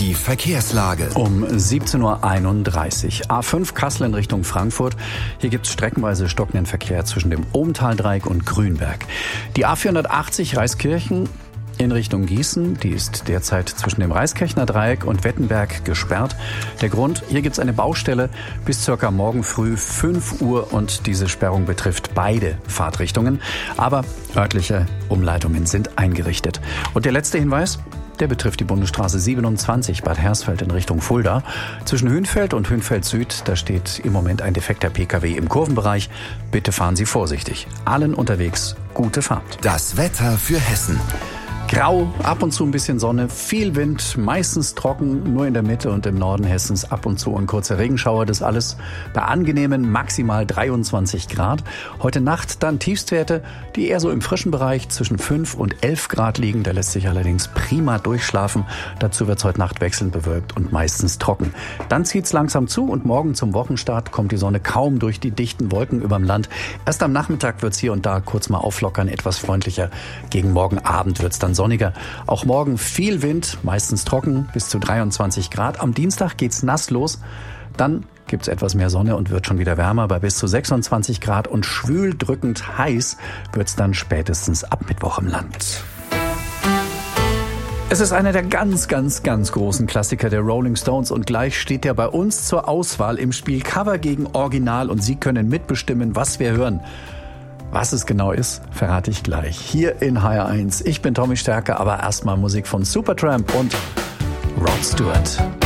Die Verkehrslage. Um 17.31 Uhr. A5 Kassel in Richtung Frankfurt. Hier gibt es streckenweise stockenden Verkehr zwischen dem Obenthaldreieck und Grünberg. Die A480 Reiskirchen in Richtung Gießen, die ist derzeit zwischen dem Reiskirchner Dreieck und Wettenberg gesperrt. Der Grund, hier gibt es eine Baustelle bis circa morgen früh 5 Uhr und diese Sperrung betrifft beide Fahrtrichtungen. Aber örtliche Umleitungen sind eingerichtet. Und der letzte Hinweis, der betrifft die Bundesstraße 27 Bad Hersfeld in Richtung Fulda. Zwischen Hünfeld und Hünfeld Süd, da steht im Moment ein defekter Pkw im Kurvenbereich. Bitte fahren Sie vorsichtig. Allen unterwegs gute Fahrt. Das Wetter für Hessen. Grau, ab und zu ein bisschen Sonne, viel Wind, meistens trocken, nur in der Mitte und im Norden Hessens ab und zu ein kurzer Regenschauer. Das alles bei angenehmen maximal 23 Grad. Heute Nacht dann Tiefstwerte, die eher so im frischen Bereich zwischen 5 und 11 Grad liegen. Da lässt sich allerdings prima durchschlafen. Dazu wird es heute Nacht wechselnd bewölkt und meistens trocken. Dann zieht es langsam zu und morgen zum Wochenstart kommt die Sonne kaum durch die dichten Wolken überm Land. Erst am Nachmittag wird es hier und da kurz mal auflockern, etwas freundlicher. Gegen morgen Abend wird es dann sonniger. Auch morgen viel Wind, meistens trocken, bis zu 23 Grad. Am Dienstag geht's nass los. Dann gibt's etwas mehr Sonne und wird schon wieder wärmer bei bis zu 26 Grad. Und schwül drückend heiß wird's dann spätestens ab Mittwoch im Land. Es ist einer der ganz großen Klassiker der Rolling Stones und gleich steht er bei uns zur Auswahl im Spiel Cover gegen Original und Sie können mitbestimmen, was wir hören. Was es genau ist, verrate ich gleich. Hier in HR1. Ich bin Tommy Stärker, aber erstmal Musik von Supertramp und Rod Stewart.